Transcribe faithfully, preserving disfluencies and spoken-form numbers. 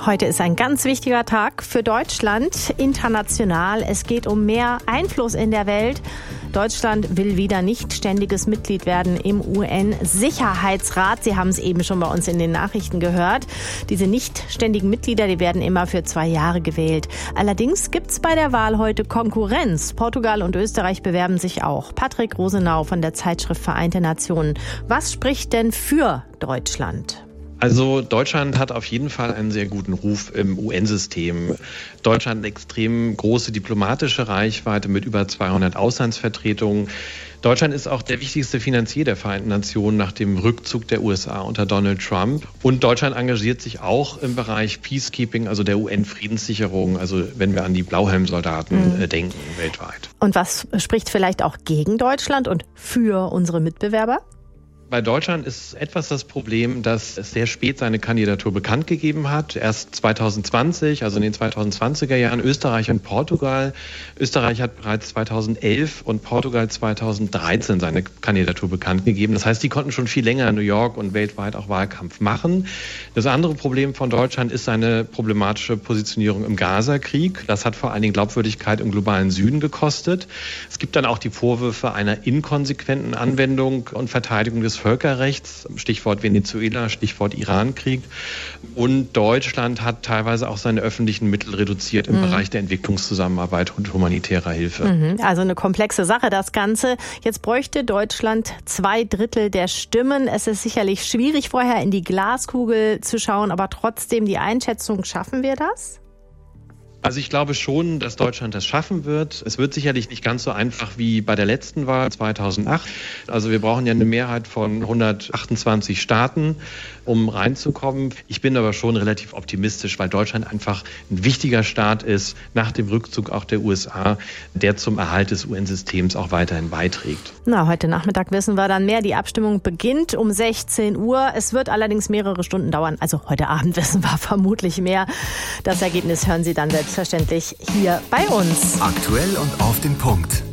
Heute ist ein ganz wichtiger Tag für Deutschland, international. Es geht um mehr Einfluss in der Welt. Deutschland will wieder nicht ständiges Mitglied werden im U N-Sicherheitsrat. Sie haben es eben schon bei uns in den Nachrichten gehört. Diese nicht ständigen Mitglieder, die werden immer für zwei Jahre gewählt. Allerdings gibt es bei der Wahl heute Konkurrenz. Portugal und Österreich bewerben sich auch. Patrick Rosenau von der Zeitschrift Vereinte Nationen. Was spricht denn für Deutschland? Also Deutschland hat auf jeden Fall einen sehr guten Ruf im U N-System. Deutschland hat eine extrem große diplomatische Reichweite mit über zweihundert Auslandsvertretungen. Deutschland ist auch der wichtigste Finanzier der Vereinten Nationen nach dem Rückzug der U S A unter Donald Trump. Und Deutschland engagiert sich auch im Bereich Peacekeeping, also der U N-Friedenssicherung, also wenn wir an die Blauhelmsoldaten mhm. denken weltweit. Und was spricht vielleicht auch gegen Deutschland und für unsere Mitbewerber? Bei Deutschland ist etwas das Problem, dass es sehr spät seine Kandidatur bekannt gegeben hat. Erst zwanzig zwanzig, also in den zweitausendzwanziger Jahren, Österreich und Portugal. Österreich hat bereits zweitausendelf und Portugal zweitausenddreizehn seine Kandidatur bekannt gegeben. Das heißt, die konnten schon viel länger in New York und weltweit auch Wahlkampf machen. Das andere Problem von Deutschland ist seine problematische Positionierung im Gaza-Krieg. Das hat vor allen Dingen Glaubwürdigkeit im globalen Süden gekostet. Es gibt dann auch die Vorwürfe einer inkonsequenten Anwendung und Verteidigung des Völkerrechts, Stichwort Venezuela, Stichwort Irankrieg. Und Deutschland hat teilweise auch seine öffentlichen Mittel reduziert im mhm. Bereich der Entwicklungszusammenarbeit und humanitärer Hilfe. Mhm. Also eine komplexe Sache, das Ganze. Jetzt bräuchte Deutschland zwei Drittel der Stimmen. Es ist sicherlich schwierig, vorher in die Glaskugel zu schauen, aber trotzdem die Einschätzung, schaffen wir das? Also ich glaube schon, dass Deutschland das schaffen wird. Es wird sicherlich nicht ganz so einfach wie bei der letzten Wahl zweitausendacht. Also wir brauchen ja eine Mehrheit von hundertachtundzwanzig Staaten, um reinzukommen. Ich bin aber schon relativ optimistisch, weil Deutschland einfach ein wichtiger Staat ist, nach dem Rückzug auch der U S A, der zum Erhalt des U N-Systems auch weiterhin beiträgt. Na, heute Nachmittag wissen wir dann mehr. Die Abstimmung beginnt um sechzehn Uhr. Es wird allerdings mehrere Stunden dauern. Also heute Abend wissen wir vermutlich mehr. Das Ergebnis hören Sie dann selbstverständlich hier bei uns. Aktuell und auf den Punkt.